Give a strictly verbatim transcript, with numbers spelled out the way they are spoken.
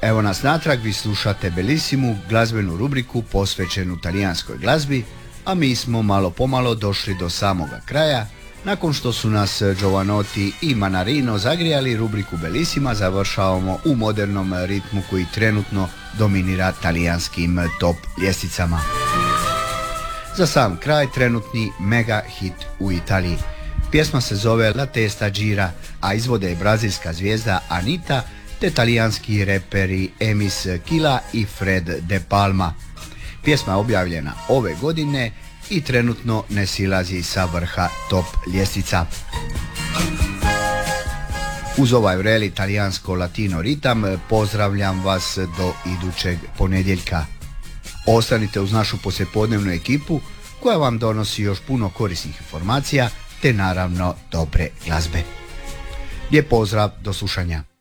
Evo nas natrag, vi slušate Bellissimo, glazbenu rubriku posvećenu talijanskoj glazbi, a mi smo malo pomalo došli do samoga kraja. Nakon što su nas Jovanotti i Manarino zagrijali rubriku Bellissima, završavamo u modernom ritmu koji trenutno dominira talijanskim top ljestvicama. Za sam kraj trenutni mega hit u Italiji. Pjesma se zove La Testa Gira, a izvode je brazilska zvijezda Anita te talijanski reperi Emis Killa i Fred De Palma. Pjesma je objavljena ove godine i trenutno ne silazi sa vrha top ljestvica. Uz ovaj vreli talijansko-latino ritam pozdravljam vas do idućeg ponedjeljka. Ostanite uz našu poslijepodnevnu ekipu koja vam donosi još puno korisnih informacija te naravno dobre glazbe. Lijep pozdrav, do slušanja.